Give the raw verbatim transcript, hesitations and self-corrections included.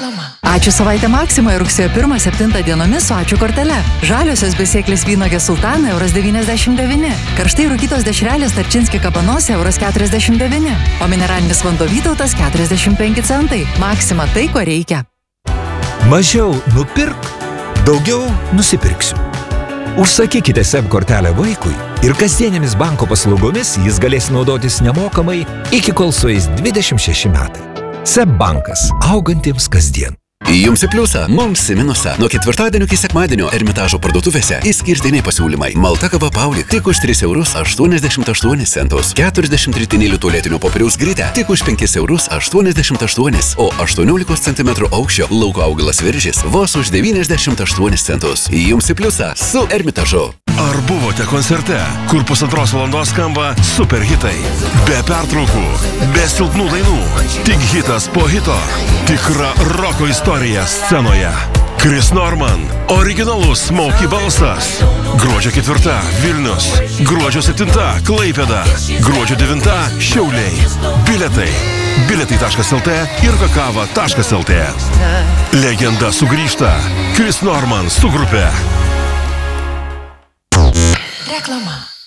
Reklama. Ačiū savaitę Maksimoje rugsėjo pirmą septintą dienomis su ačiū kortele. Žaliosios besėklės vynogės sultanai euras devyniasdešimt devyni. Karštai rūkytos dešrelės Tarčinski kabanosė euras keturiasdešimt devyni. O mineralinis vanduo Vytautas keturiasdešimt penki centai. Maksima tai, ko reikia. Mažiau nupirk, daugiau nusipirksiu. Užsakykite S E B kortelę vaikui ir kasdienėmis banko paslaugomis jis galės naudotis nemokamai iki kol sueis dvidešimt šeši metai. S E B bankas, augantiems kasdien. Jums į pliusą, mums į minusą. Nuo ketvirtadienio iki sekmadienio Ermitažo parduotuvėse išskirtiniai pasiūlymai. Malta kava Paulik tik už tris eurus aštuoniasdešimt aštuonis centus. keturiasdešimt ritinėlių tualetinio popieriaus grytė tik už penkis eurus aštuoniasdešimt aštuonis. O aštuoniolikos centimetrų aukščio lauko augalas Viržis vos už devyniasdešimt aštuonis centus. Jums į pliusą su Ermitažu. Ar buvote koncerte, kur pusantros valandos skamba super hitai? Be pertraukų, be silpnų dainų, tik hitas po hito. Tikra roko istorija scenoje. Chris Norman, originalus Smokey balsas. Gruodžio ketvirta Vilnius, gruodžio septinta Klaipėda, gruodžio devinta Šiauliai. Biletai. biletai taškas el tė ir kakava taškas el tė. Legenda sugrįžta. Chris Norman su grupe. Reklama.